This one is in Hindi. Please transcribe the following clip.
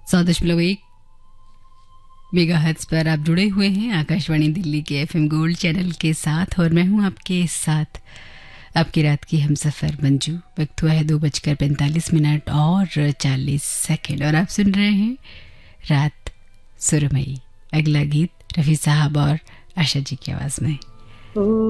100.1 मेगाहर्ट्ज पर आप जुड़े हुए हैं आकाशवाणी दिल्ली के FM गोल्ड चैनल के साथ और मैं हूं आपके साथ आपकी रात की हमसफर मंजू। वक्त हुआ है 2:45 और 40 और आप सुन रहे हैं रात सुरमई। अगला गीत रफ़ी साहब और आशा जी की आवाज़ में।